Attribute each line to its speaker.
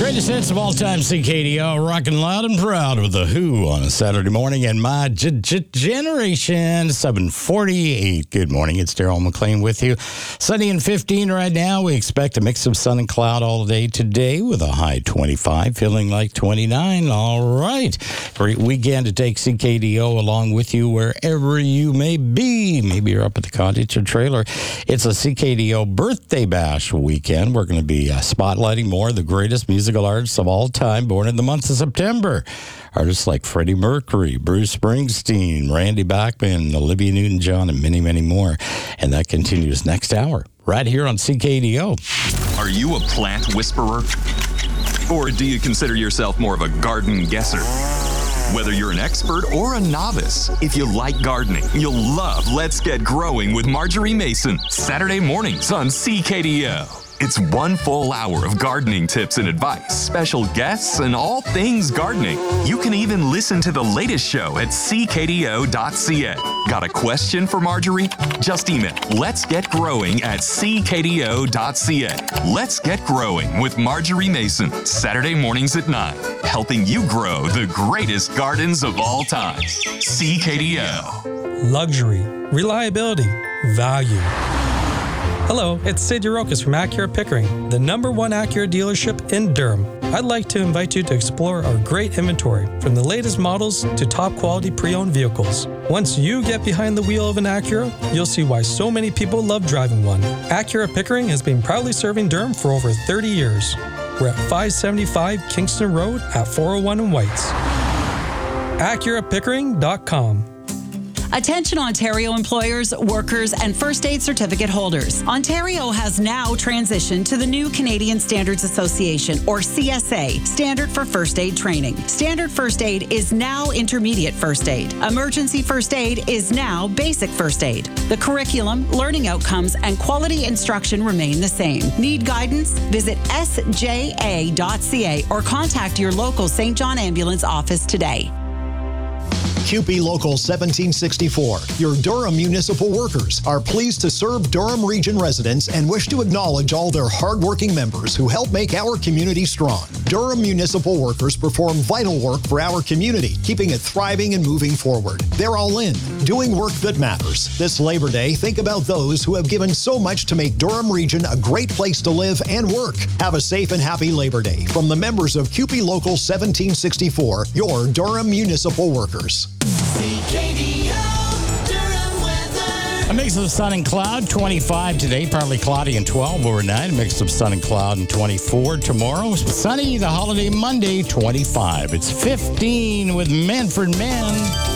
Speaker 1: Greatest hits of all time, CKDO, rocking loud and proud with The Who on a Saturday morning and my generation, 7:48. Good morning, it's Daryl McLean with you. Sunny and 15 right now. We expect a mix of sun and cloud all day today with a high 25, feeling like 29. All right. Great weekend to take CKDO along with you wherever you may be. Maybe you're up at the cottage or trailer. It's a CKDO birthday bash weekend. We're going to be spotlighting more of the greatest musical artists of all time born in the month of September. Artists like Freddie Mercury, Bruce Springsteen, Randy Bachman, Olivia Newton-John, and many, many more. And that continues next hour right here on CKDO.
Speaker 2: Are you a plant whisperer? Or do you consider yourself more of a garden guesser? Whether you're an expert or a novice, if you like gardening, you'll love Let's Get Growing with Marjorie Mason, Saturday mornings on CKDO. It's one full hour of gardening tips and advice, special guests, and all things gardening. You can even listen to the latest show at ckdo.ca. Got a question for Marjorie? Just email letsgetgrowing@ckdo.ca. Let's Get Growing with Marjorie Mason, Saturday mornings at 9, helping you grow the greatest gardens of all time. CKDO.
Speaker 3: Luxury, reliability, value. Hello, it's Sid Yurokis from Acura Pickering, the #1 Acura dealership in Durham. I'd like to invite you to explore our great inventory, from the latest models to top quality pre-owned vehicles. Once you get behind the wheel of an Acura, you'll see why so many people love driving one. Acura Pickering has been proudly serving Durham for over 30 years. We're at 575 Kingston Road at 401 in Whites. AcuraPickering.com.
Speaker 4: Attention Ontario employers, workers, and first aid certificate holders. Ontario has now transitioned to the new Canadian Standards Association, or CSA, Standard for First Aid Training. Standard First Aid is now Intermediate First Aid. Emergency First Aid is now Basic First Aid. The curriculum, learning outcomes, and quality instruction remain the same. Need guidance? Visit sja.ca or contact your local St. John Ambulance office today.
Speaker 5: CUPE Local 1764, your Durham municipal workers, are pleased to serve Durham Region residents and wish to acknowledge all their hardworking members who help make our community strong. Durham municipal workers perform vital work for our community, keeping it thriving and moving forward. They're all in, doing work that matters. This Labor Day, think about those who have given so much to make Durham Region a great place to live and work. Have a safe and happy Labor Day from the members of CUPE Local 1764, your Durham municipal workers.
Speaker 1: A mix of sun and cloud, 25 today, partly cloudy and 12 overnight. A mix of sun and cloud and 24 tomorrow. Sunny, the holiday Monday, 25. It's 15 with Manfred Mann.